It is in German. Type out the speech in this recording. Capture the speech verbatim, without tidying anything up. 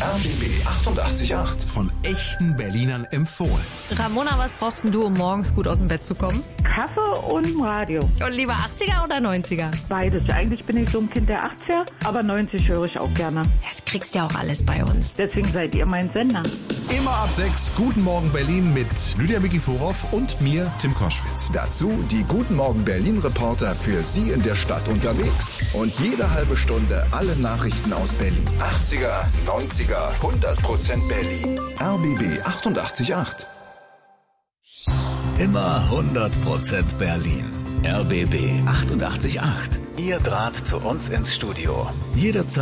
R B B achtundachtzig Komma acht. Von echten Berlinern empfohlen. Ramona, was brauchst denn du, um morgens gut aus dem Bett zu kommen? Kaffee und Radio. Und lieber achtziger oder neunziger? Beides. Eigentlich bin ich so ein Kind der achtziger, aber neunzig höre ich auch gerne. Das kriegst ja auch alles bei uns. Deswegen seid ihr mein Sender. Immer ab sechs. Guten Morgen Berlin mit Lydia Mikiforov und mir, Tim Koschwitz. Dazu die Guten Morgen Berlin Reporter für Sie in der Stadt unterwegs. Und jede halbe Stunde alle Nachrichten aus Berlin. achtziger, neunziger, hundert Prozent Berlin. R B B achtundachtzig Komma acht. Immer hundert Prozent Berlin. R B B achtundachtzig Komma acht. Ihr Draht zu uns ins Studio. Jederzeit.